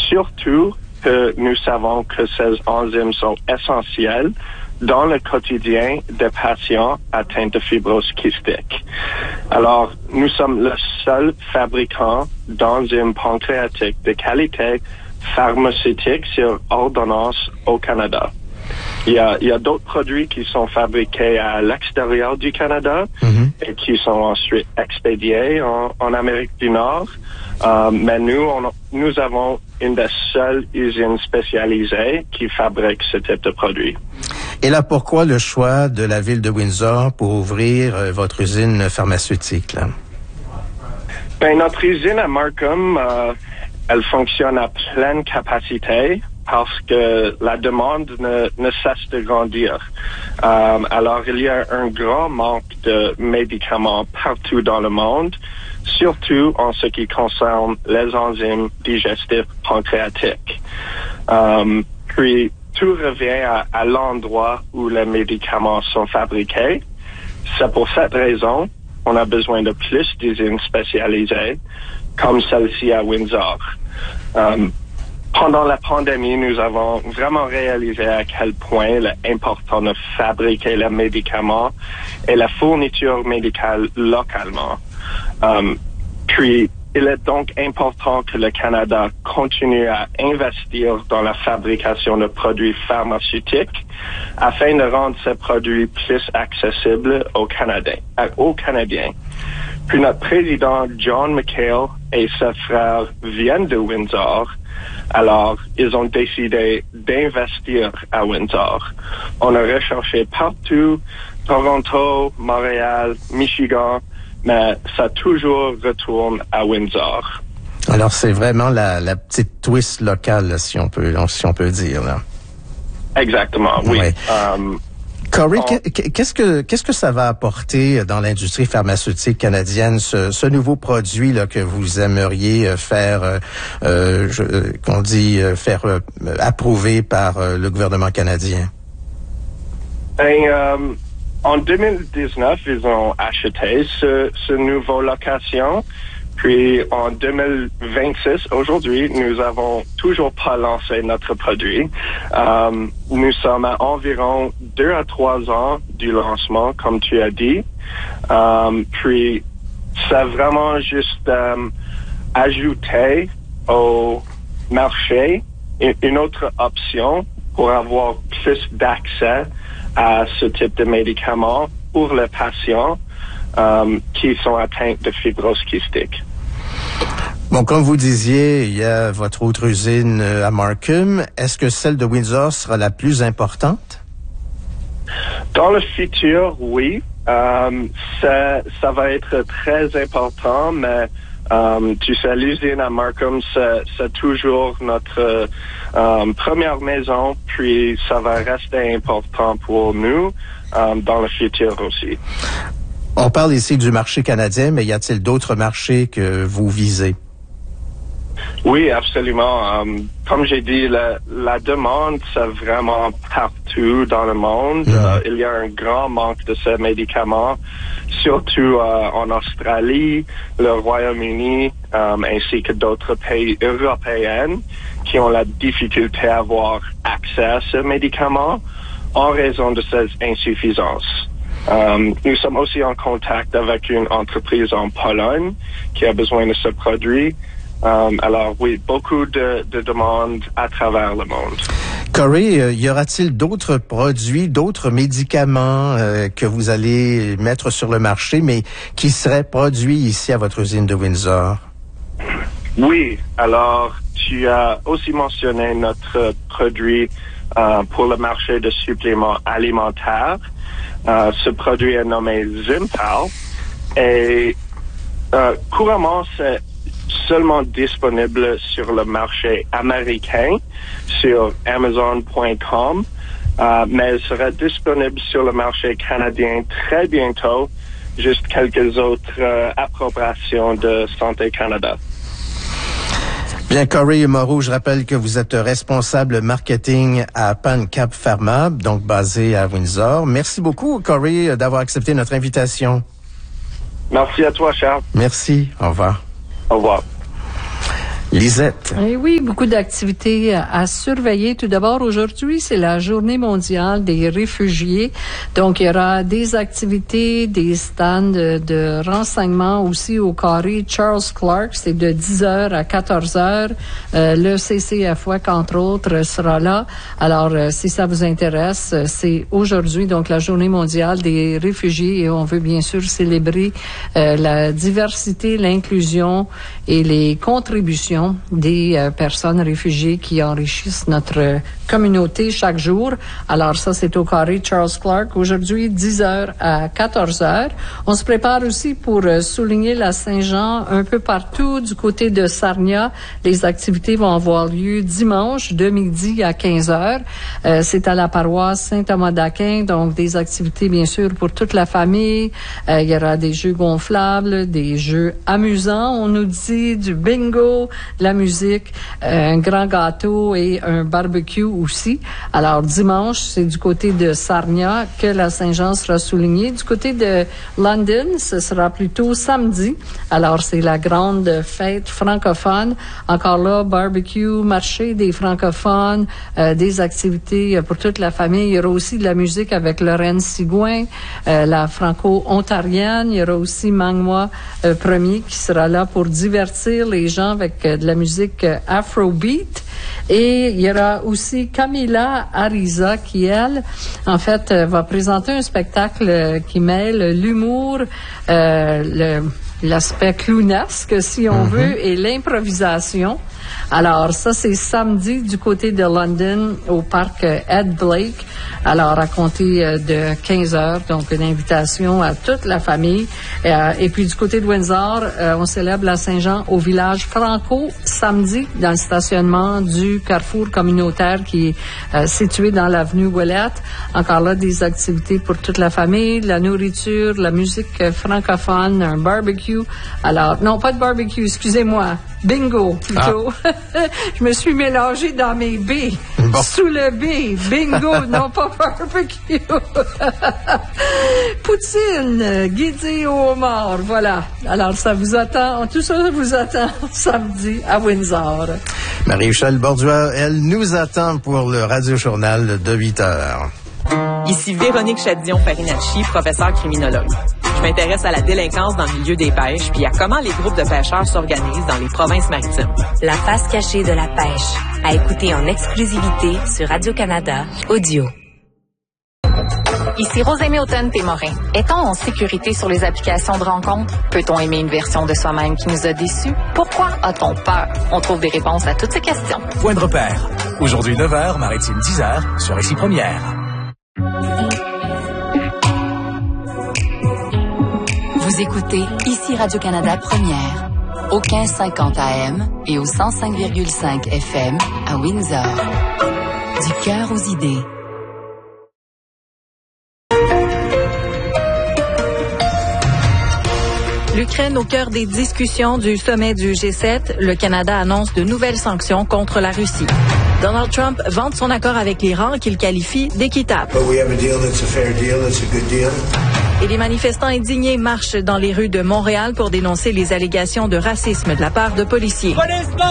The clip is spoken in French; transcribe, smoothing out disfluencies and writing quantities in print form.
surtout que nous savons que ces enzymes sont essentielles dans le quotidien des patients atteints de fibrose kystique. Alors, nous sommes le seul fabricant d'enzymes pancréatiques de qualité pharmaceutique sur ordonnance au Canada. Il y a d'autres produits qui sont fabriqués à l'extérieur du Canada et qui sont ensuite expédiés en Amérique du Nord. Mais nous avons une des seules usines spécialisées qui fabrique ce type de produit. Et là, pourquoi le choix de la ville de Windsor pour ouvrir votre usine pharmaceutique, là? Notre usine à Markham, elle fonctionne à pleine capacité parce que la demande ne cesse de grandir. Alors, il y a un grand manque de médicaments partout dans le monde, surtout en ce qui concerne les enzymes digestifs pancréatiques. Puis, tout revient à l'endroit où les médicaments sont fabriqués. C'est pour cette raison qu'on a besoin de plus d'usines spécialisées, comme celle-ci à Windsor. Pendant la pandémie, nous avons vraiment réalisé à quel point il est important de fabriquer les médicaments et la fourniture médicale localement. Puis, il est donc important que le Canada continue à investir dans la fabrication de produits pharmaceutiques afin de rendre ces produits plus accessibles aux Canadiens. Puis notre président John McHale et ses frères viennent de Windsor. Alors, ils ont décidé d'investir à Windsor. On a recherché partout, Toronto, Montréal, Michigan, mais ça toujours retourne à Windsor. Alors, c'est vraiment la petite twist locale, là, si on peut dire, là. Exactement, oui. Ouais. Corey, qu'est-ce que ça va apporter dans l'industrie pharmaceutique canadienne, ce nouveau produit là que vous aimeriez faire, approuver par le gouvernement canadien? En 2019, ils ont acheté ce nouveau location. Puis en 2026, aujourd'hui, nous avons toujours pas lancé notre produit. Nous sommes à environ 2 à 3 ans du lancement, comme tu as dit. Puis c'est vraiment juste ajouter au marché une autre option pour avoir plus d'accès à ce type de médicaments pour les patients qui sont atteints de fibrose kystique. Bon, comme vous disiez, il y a votre autre usine à Markham. Est-ce que celle de Windsor sera la plus importante? Dans le futur, oui. Ça va être très important, mais tu sais, l'usine à Markham, c'est toujours notre première maison, puis ça va rester important pour nous dans le futur aussi. On parle ici du marché canadien, mais y a-t-il d'autres marchés que vous visez? Oui, absolument. Comme j'ai dit, la demande, c'est vraiment partout dans le monde. Il y a un grand manque de ces médicaments, surtout en Australie, le Royaume-Uni, ainsi que d'autres pays européens qui ont la difficulté à avoir accès à ces médicaments en raison de ces insuffisances. Nous sommes aussi en contact avec une entreprise en Pologne qui a besoin de ce produit. Alors oui, beaucoup de demandes à travers le monde. Corey, y aura-t-il d'autres produits, d'autres médicaments que vous allez mettre sur le marché, mais qui seraient produits ici à votre usine de Windsor? Oui, alors tu as aussi mentionné notre produit pour le marché de suppléments alimentaires. Ce produit est nommé Zimpal et couramment c'est seulement disponible sur le marché américain, sur Amazon.com, mais il sera disponible sur le marché canadien très bientôt, juste quelques autres approbations de Santé Canada. Bien, Corey Moreau, je rappelle que vous êtes responsable marketing à PanCap Pharma, donc basé à Windsor. Merci beaucoup, Corey, d'avoir accepté notre invitation. Merci à toi, Charles. Merci. Au revoir. Au revoir. Lisette. Et oui, beaucoup d'activités à surveiller. Tout d'abord, aujourd'hui, c'est la Journée mondiale des réfugiés. Donc, il y aura des activités, des stands de renseignement aussi au carré Charles Clark. C'est de 10h à 14h. Le CCFOC, entre autres, sera là. Alors, si ça vous intéresse, c'est aujourd'hui, donc, la Journée mondiale des réfugiés. Et on veut bien sûr célébrer la diversité, l'inclusion et les contributions des personnes réfugiées qui enrichissent notre communauté chaque jour. Alors ça, c'est au carré Charles Clark. Aujourd'hui, 10h à 14h. On se prépare aussi pour souligner la Saint-Jean un peu partout du côté de Sarnia. Les activités vont avoir lieu dimanche de midi à 15h. C'est à la paroisse Saint-Thomas d'Aquin, donc des activités bien sûr pour toute la famille. Il y aura des jeux gonflables, des jeux amusants, on nous dit, du bingo, la musique, un grand gâteau et un barbecue aussi. Alors, dimanche, c'est du côté de Sarnia que la Saint-Jean sera soulignée. Du côté de London, ce sera plutôt samedi. Alors, c'est la grande fête francophone. Encore là, barbecue, marché des francophones, des activités pour toute la famille. Il y aura aussi de la musique avec Lorraine Sigouin, la franco-ontarienne. Il y aura aussi Mangwa Premier qui sera là pour divertir les gens avec de la musique afrobeat. Et il y aura aussi Camila Ariza qui, elle, en fait, va présenter un spectacle qui mêle l'humour, l'aspect clownesque, si on veut, et l'improvisation. Alors, ça, c'est samedi du côté de London au parc Ed Blake. Alors, à compter de 15h, donc une invitation à toute la famille. Et puis, du côté de Windsor, on célèbre la Saint-Jean au village Franco samedi dans le stationnement du carrefour communautaire qui est situé dans l'avenue Ouellette. Encore là, des activités pour toute la famille, de la nourriture, la musique francophone, un barbecue. Alors, non, pas de barbecue, excusez-moi. Bingo, plutôt. Ah. Je me suis mélangée dans mes B. Bon. Sous le B. Bingo, non pas barbecue. Poutine, guédille au homard. Voilà. Alors, ça vous attend, tout ça vous attend samedi à Windsor. Marie-Michèle Borduas, elle nous attend pour le radio-journal de 8h. Ici Véronique Chadillon-Farinacci, professeure criminologue. Je m'intéresse à la délinquance dans le milieu des pêches puis à comment les groupes de pêcheurs s'organisent dans les provinces maritimes. La face cachée de la pêche, à écouter en exclusivité sur Radio-Canada Audio. Ici Rosemée Automne-Témorin. Est-on en sécurité sur les applications de rencontres? Peut-on aimer une version de soi-même qui nous a déçus? Pourquoi a-t-on peur? On trouve des réponses à toutes ces questions. Point de repère. Aujourd'hui 9h, Maritime 10h, sur Ici Première. Vous écoutez Ici Radio-Canada Première, au 1550 AM et au 105,5 FM à Windsor. Du cœur aux idées. L'Ukraine au cœur des discussions du sommet du G7, le Canada annonce de nouvelles sanctions contre la Russie. Donald Trump vante son accord avec l'Iran qu'il qualifie d'équitable. Et les manifestants indignés marchent dans les rues de Montréal pour dénoncer les allégations de racisme de la part de policiers.